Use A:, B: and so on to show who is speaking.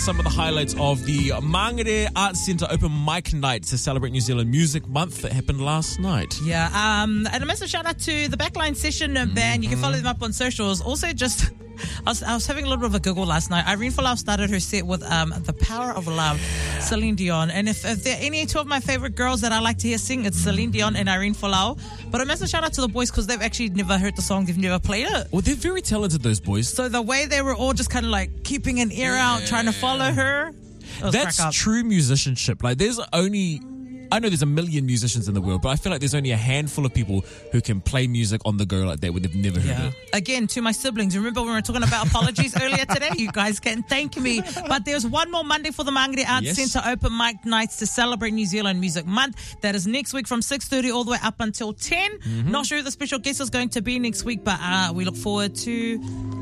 A: some of the highlights of the Mangere Arts Centre Open Mic Night to celebrate New Zealand Music Month that happened last night.
B: Yeah, and a massive shout out to the Backline Session band. You can follow them up on socials. Also, just I was having a little bit of a giggle last night. Irene Folau started her set with The Power of Love, Celine Dion. And if there are any two of my favorite girls that I like to hear sing, it's Celine Dion and Irene Folau. But a massive shout out to the boys because they've actually never heard the song. They've never played it.
A: Well, they're very talented, those boys.
B: So the way they were all just kind of like keeping an ear out, trying to follow her.
A: That's true musicianship. Like, I know there's a million musicians in the world, but I feel like there's only a handful of people who can play music on the go like that when they've never heard it.
B: Again, to my siblings, remember when we were talking about apologies earlier today? You guys can thank me. But there's one more Monday for the Mangere Arts Centre Open Mic Nights to celebrate New Zealand Music Month. That is next week from 6:30 all the way up until 10. Not sure who the special guest is going to be next week, but we look forward to